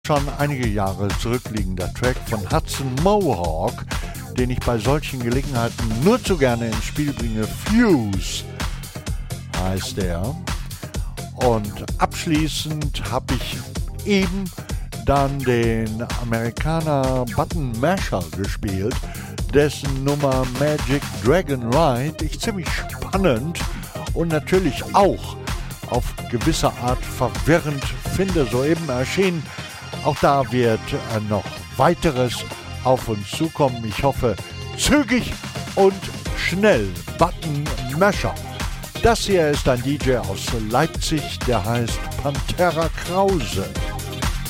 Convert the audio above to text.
Schon einige Jahre zurückliegender Track von Hudson Mohawk, den ich bei solchen Gelegenheiten nur zu gerne ins Spiel bringe. Fuse heißt er. Und abschließend habe ich eben dann den Amerikaner Button Masher gespielt, dessen Nummer Magic Dragon Ride ich ziemlich spannend und natürlich auch auf gewisse Art verwirrend finde, soeben erschienen. Auch da wird noch weiteres auf uns zukommen. Ich hoffe, zügig und schnell. Button Masher. Das hier ist ein DJ aus Leipzig, der heißt Pantera Krause.